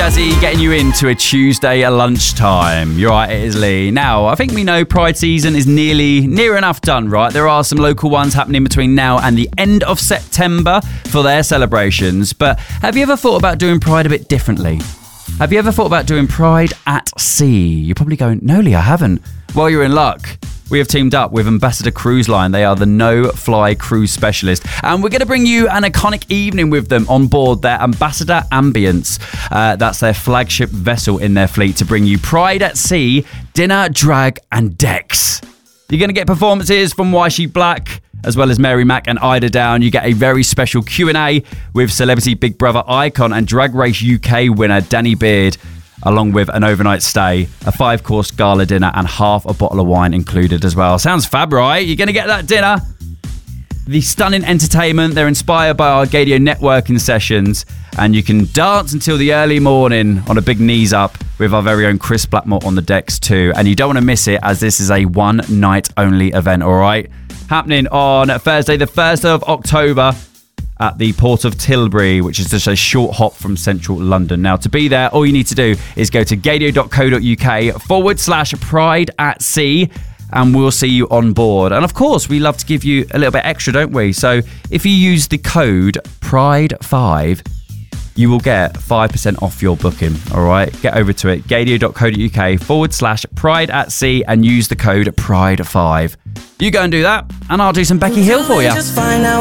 Jazzy getting you into a Tuesday at lunchtime. You're right, it is Lee. Now, I think we know Pride season is near enough done, right? There are some local ones happening between now and the end of September for their celebrations. But have you ever thought about doing Pride a bit differently? Have you ever thought about doing Pride at sea? You're probably going, no, Lee, I haven't. Well, you're in luck. We have teamed up with Ambassador Cruise Line. They are the no-fly cruise specialist. And we're going to bring you an iconic evening with them on board their Ambassador Ambience. That's their flagship vessel in their fleet to bring you Pride at Sea, dinner, drag and decks. You're going to get performances from Why She Black, as well as Mary Mac and Ida Down. You get a very special Q&A with celebrity Big Brother icon and Drag Race UK winner Danny Beard, along with an overnight stay, a 5-course gala dinner and half a bottle of wine included as well. Sounds fab, right? You're going to get that dinner. The stunning entertainment, they're inspired by our Gaydio networking sessions, and you can dance until the early morning on a big knees up with our very own Chris Blackmore on the decks too. And you don't want to miss it, as this is a one-night only event, all right? Happening on Thursday, the 1st of October, at the Port of Tilbury, which is just a short hop from central London. Now, to be there, all you need to do is go to gaydio.co.uk/Pride at Sea, and we'll see you on board. And of course, we love to give you a little bit extra, don't we? So if you use the code PRIDE5, you will get 5% off your booking, all right? Get over to it, gaydio.co.uk/Pride at Sea, and use the code PRIDE5. You go and do that, and I'll do some Becky Hill for you.